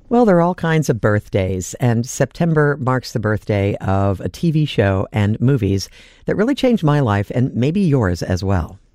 Well, there are all kinds of birthdays, and September marks the birthday of a TV show and movies that really changed my life and maybe yours as well.